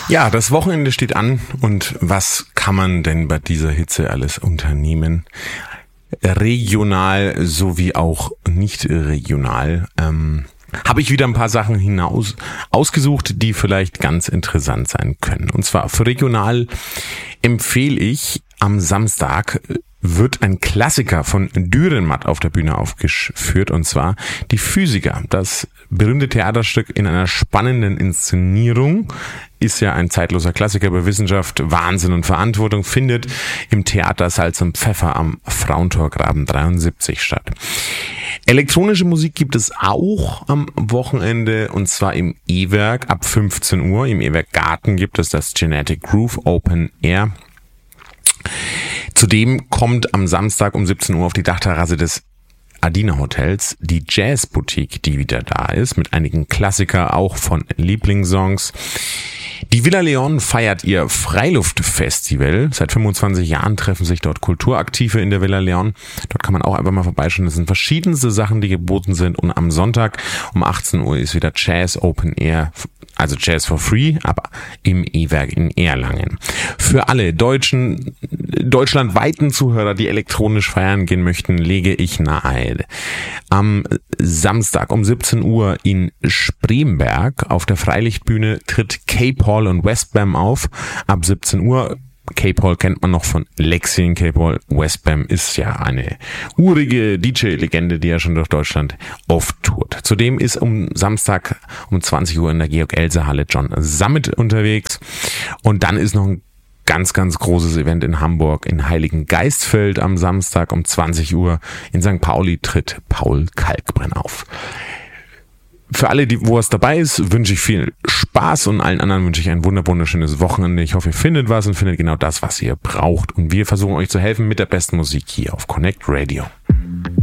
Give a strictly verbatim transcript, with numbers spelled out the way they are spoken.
Ja, das Wochenende steht an und was kann man denn bei dieser Hitze alles unternehmen? Regional sowie auch nicht regional. Ähm, habe ich wieder ein paar Sachen hinaus ausgesucht, die vielleicht ganz interessant sein können. Und zwar für regional empfehle ich am Samstag wird ein Klassiker von Dürrenmatt auf der Bühne aufgeführt, und zwar Die Physiker. Das berühmte Theaterstück in einer spannenden Inszenierung ist ja ein zeitloser Klassiker über Wissenschaft, Wahnsinn und Verantwortung, findet im Theater Salz und Pfeffer am Frauentorgraben dreiundsiebzig statt. Elektronische Musik gibt es auch am Wochenende, und zwar im E-Werk ab fünfzehn Uhr. Im E-Werk Garten gibt es das Genetic Groove Open Air. Zudem kommt am Samstag um siebzehn Uhr auf die Dachterrasse des Adina Hotels die Jazzboutique, die wieder da ist, mit einigen Klassiker auch von Lieblingssongs. Die Villa Leon feiert ihr Freiluftfestival. Seit fünfundzwanzig Jahren treffen sich dort Kulturaktive in der Villa Leon. Dort kann man auch einfach mal vorbeischauen. Es sind verschiedenste Sachen, die geboten sind. Und am Sonntag um achtzehn Uhr ist wieder Jazz Open Air, also Jazz for Free, aber im E-Werk in Erlangen. Für alle deutschen, deutschlandweiten Zuhörer, die elektronisch feiern gehen möchten, lege ich nahe. Am Samstag um siebzehn Uhr in Spremberg auf der Freilichtbühne tritt Cape Hall und Westbam auf. Ab siebzehn Uhr. Cape Hall kennt man noch von Lexi in Cape Hall. Westbam ist ja eine urige D J-Legende, die ja schon durch Deutschland oft tourt. Zudem ist um Samstag um zwanzig Uhr in der Georg-Elser-Halle John Summit unterwegs. Und dann ist noch ein ganz, ganz großes Event in Hamburg in Heiligengeistfeld am Samstag um zwanzig Uhr. In Sankt Pauli tritt Paul Kalkbrenn auf. Für alle, die, wo es dabei ist, wünsche ich viel Spaß, und allen anderen wünsche ich ein wunderschönes Wochenende. Ich hoffe, ihr findet was und findet genau das, was ihr braucht. Und wir versuchen euch zu helfen mit der besten Musik hier auf Connect Radio.